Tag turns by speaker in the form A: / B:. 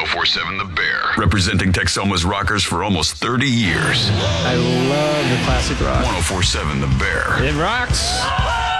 A: 1047 The Bear, representing Texoma's rockers for almost 30 years.
B: I love the classic rock.
A: 1047 The Bear.
B: It rocks.